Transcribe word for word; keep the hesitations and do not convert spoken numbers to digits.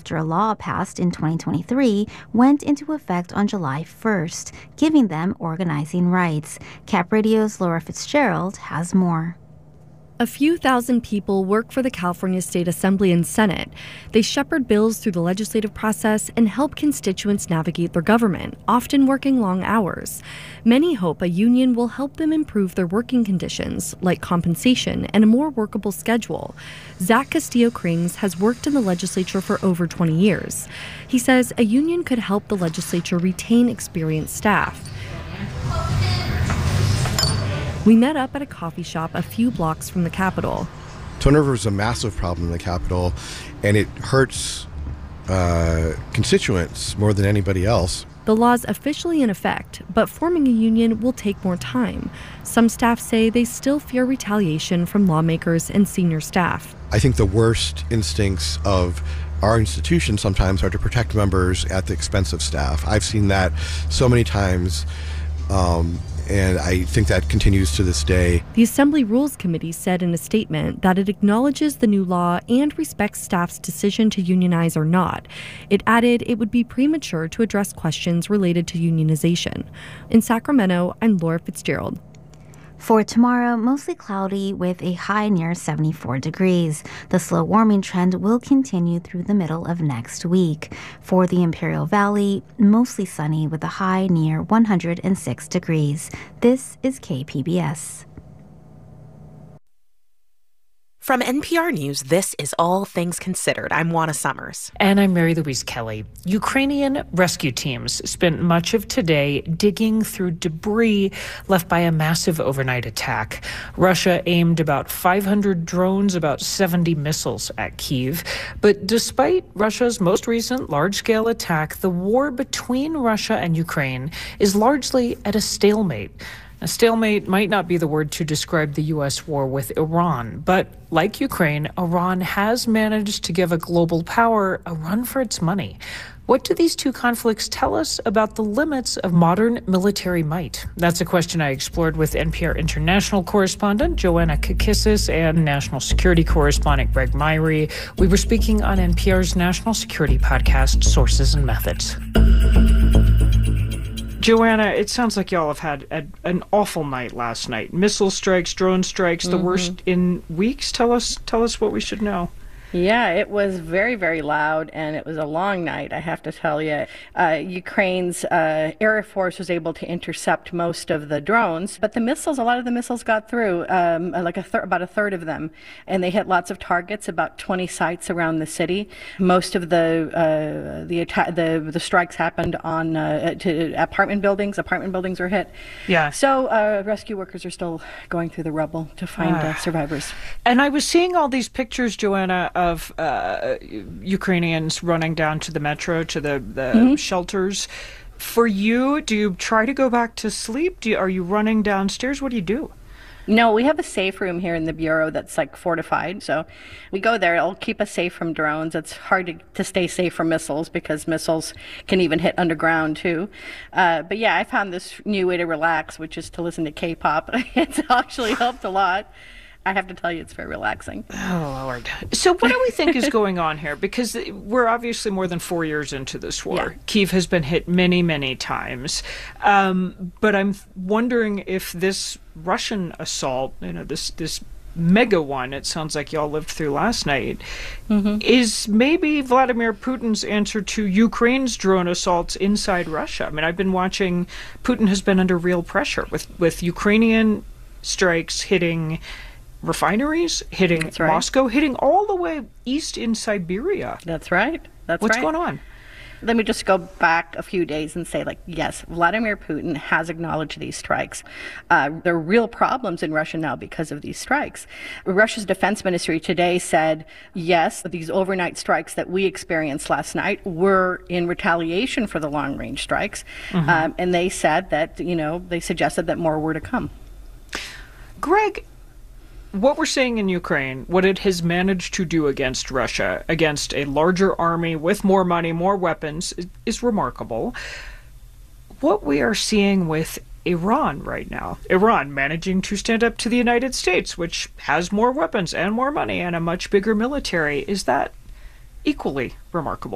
after a law passed in twenty twenty-three went into effect on July first, giving them organizing rights. Cap Radio's Laura Fitzgerald has more. A few thousand people work for the California State Assembly and Senate. They shepherd bills through the legislative process and help constituents navigate their government, often working long hours. Many hope a union will help them improve their working conditions, like compensation and a more workable schedule. Zach Castillo-Krings has worked in the legislature for over twenty years. He says a union could help the legislature retain experienced staff. We met up at a coffee shop a few blocks from the Capitol. Turnover is a massive problem in the Capitol, and it hurts uh, constituents more than anybody else. The law's officially in effect, but forming a union will take more time. Some staff say they still fear retaliation from lawmakers and senior staff. I think the worst instincts of our institution sometimes are to protect members at the expense of staff. I've seen that so many times. Um, And I think that continues to this day. The Assembly Rules Committee said in a statement that it acknowledges the new law and respects staff's decision to unionize or not. It added it would be premature to address questions related to unionization. In Sacramento, I'm Laura Fitzgerald. For tomorrow, mostly cloudy with a high near seventy-four degrees. The slow warming trend will continue through the middle of next week. For the Imperial Valley, mostly sunny with a high near one hundred six degrees. This is K P B S. From N P R News, this is All Things Considered. I'm Juana Summers. And I'm Mary Louise Kelly. Ukrainian rescue teams spent much of today digging through debris left by a massive overnight attack. Russia aimed about five hundred drones, about seventy missiles at Kyiv. But despite Russia's most recent large-scale attack, the war between Russia and Ukraine is largely at a stalemate. A stalemate might not be the word to describe the U S war with Iran, but like Ukraine, Iran has managed to give a global power a run for its money. What do these two conflicts tell us about the limits of modern military might? That's a question I explored with N P R international correspondent Joanna Kakissis and national security correspondent Greg Myrie. We were speaking on N P R's national security podcast, Sources and Methods. Joanna, it sounds like y'all have had a, an awful night last night. Missile strikes, drone strikes, the mm-hmm. worst in weeks. Tell us, tell us what we should know. Yeah, it was very, very loud, and it was a long night, I have to tell you. Uh, Ukraine's uh, Air Force was able to intercept most of the drones, but the missiles, a lot of the missiles got through, um, like a thir- about a third of them, and they hit lots of targets, about twenty sites around the city. Most of the uh, the, atta- the the strikes happened on uh, to apartment buildings. Apartment buildings were hit. Yeah. So uh, rescue workers are still going through the rubble to find uh, survivors. And I was seeing all these pictures, Joanna, of uh, Ukrainians running down to the metro, to the, the mm-hmm. shelters. For you, do you try to go back to sleep? Do you, are you running downstairs? What do you do? No, we have a safe room here in the Bureau that's like fortified. So we go there. It'll keep us safe from drones. It's hard to, to stay safe from missiles because missiles can even hit underground too. Uh, but yeah, I found this new way to relax, which is to listen to K-pop. It's actually helped a lot. I have to tell you, it's very relaxing. Oh, Lord. So what do we think is going on here? Because we're obviously more than four years into this war. Yeah. Kyiv has been hit many, many times. Um, but I'm wondering if this Russian assault, you know, this this mega one, it sounds like y'all lived through last night, mm-hmm. is maybe Vladimir Putin's answer to Ukraine's drone assaults inside Russia. I mean, I've been watching, Putin has been under real pressure with, with Ukrainian strikes hitting refineries, hitting right. Moscow, hitting all the way east in Siberia. That's right. That's What's right. going on? Let me just go back a few days and say, like, yes, Vladimir Putin has acknowledged these strikes. Uh, there are real problems in Russia now because of these strikes. Russia's defense ministry today said, yes, these overnight strikes that we experienced last night were in retaliation for the long-range strikes. Mm-hmm. Um, and they said that, you know, they suggested that more were to come. Greg, what we're seeing in Ukraine, what it has managed to do against Russia, against a larger army with more money, more weapons, is, is remarkable. What we are seeing with Iran right now, Iran managing to stand up to the United States, which has more weapons and more money and a much bigger military, is that equally remarkable?